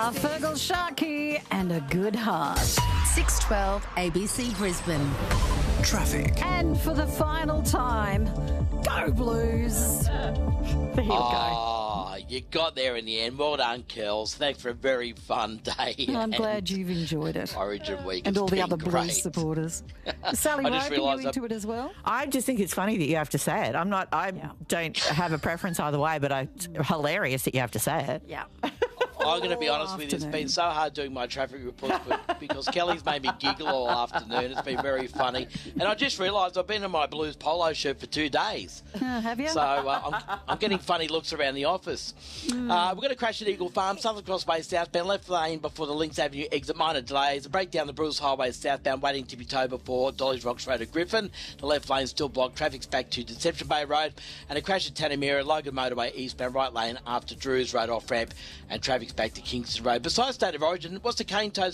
Fergal Sharkey and a good heart. 612 ABC Brisbane. Traffic. And for the final time, go Blues. There you go. Oh, you got there in the end. Well done, Kels. Thanks for a very fun day. I'm glad you've enjoyed it. Origin week. And all the other great. Blues supporters. Sally I just Rowe, are you realised into it as well? I just think it's funny that you have to say it. Don't have a preference either way, but it's hilarious that you have to say it. Yeah. I'm going to be honest with you, it's been so hard doing my traffic reports because Kelly's made me giggle all afternoon. It's been very funny. And I just realised I've been in my Blues polo shirt for 2 days. Have you? So I'm getting funny looks around the office. We're going to crash at Eagle Farm, Southern Crossway southbound, left lane before the Links Avenue exit, minor delays. A break down the Bruce Highway southbound, waiting to be towed before Dolly's Rocks Road at Griffin. The left lane still blocked, traffic's back to Deception Bay Road. And a crash at Tanamira, Logan Motorway eastbound, right lane after Drews Road off ramp, and traffic's back to Kingston Road. Besides State of Origin, what's the cane toes